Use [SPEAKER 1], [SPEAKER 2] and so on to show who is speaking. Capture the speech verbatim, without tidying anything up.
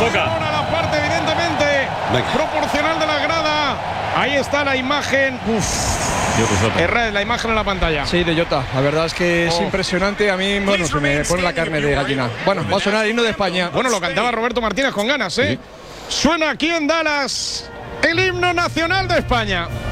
[SPEAKER 1] Enfoca.
[SPEAKER 2] Ahora la parte, evidentemente,
[SPEAKER 3] Venga.
[SPEAKER 2] proporcional de la grada. Ahí está la imagen. Uf. Erra, la imagen en la pantalla.
[SPEAKER 4] Sí, de Jota. La verdad es que es
[SPEAKER 2] Oh.
[SPEAKER 4] impresionante. A mí, bueno, se me pone la carne de gallina. Bueno, va a sonar el himno de España.
[SPEAKER 2] Bueno, lo cantaba Roberto Martínez con ganas, ¿eh? Suena aquí en Dallas el himno nacional de España.